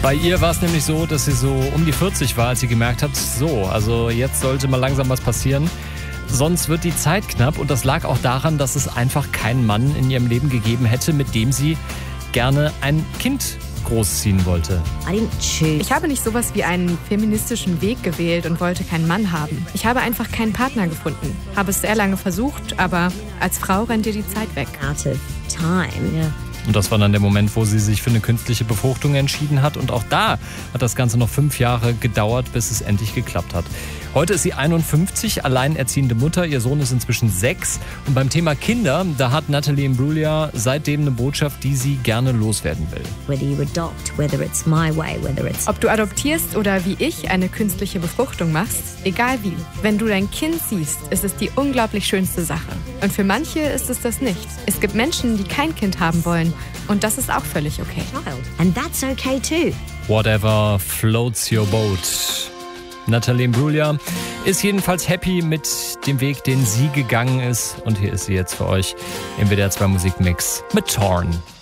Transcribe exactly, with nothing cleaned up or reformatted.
Bei ihr war es nämlich so, dass sie so um die vierzig war, als sie gemerkt hat, so, also jetzt sollte mal langsam was passieren. Sonst wird die Zeit knapp und das lag auch daran, dass es einfach keinen Mann in ihrem Leben gegeben hätte, mit dem sie gerne ein Kind großziehen wollte. Ich habe nicht sowas wie einen feministischen Weg gewählt und wollte keinen Mann haben. Ich habe einfach keinen Partner gefunden. Habe es sehr lange versucht, aber als Frau rennt dir die Zeit weg. Out of time, yeah. Und das war dann der Moment, wo sie sich für eine künstliche Befruchtung entschieden hat. Und auch da hat das Ganze noch fünf Jahre gedauert, bis es endlich geklappt hat. Heute ist sie einundfünfzig, alleinerziehende Mutter. Ihr Sohn ist inzwischen sechs. Und beim Thema Kinder, da hat Natalie Imbruglia seitdem eine Botschaft, die sie gerne loswerden will. Whether you adopt, whether it's my way, whether it's... Ob du adoptierst oder wie ich eine künstliche Befruchtung machst, egal wie. Wenn du dein Kind siehst, ist es die unglaublich schönste Sache. Und für manche ist es das nicht. Es gibt Menschen, die kein Kind haben wollen. Und das ist auch völlig okay. And that's okay too. Whatever floats your boat. Natalie Imbruglia ist jedenfalls happy mit dem Weg, den sie gegangen ist. Und hier ist sie jetzt für euch im W D R zwei Musikmix mit Torn.